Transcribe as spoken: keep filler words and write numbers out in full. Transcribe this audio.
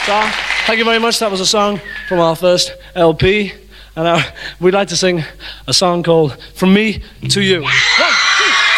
So, thank you very much. That was a song from our first L P. And uh, we'd like to sing a song called From Me to You. One.